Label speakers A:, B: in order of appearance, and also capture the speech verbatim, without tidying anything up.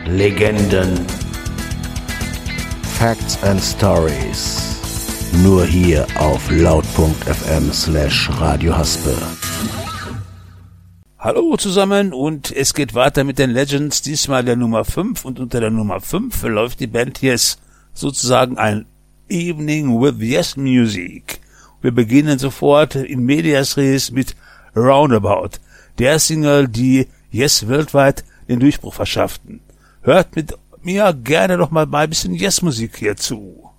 A: Legenden, Facts and Stories. Nur hier auf laut.fm slash Radio Haspe.
B: Hallo zusammen und es geht weiter mit den Legends, diesmal der Nummer fünf, und unter der Nummer fünf verläuft die Band Yes sozusagen ein Evening with Yes Music. Wir beginnen sofort in medias res mit Roundabout, der Single, die Yes weltweit den Durchbruch verschafften. Hört mit mir gerne noch mal ein bisschen Yes Musik hierzu.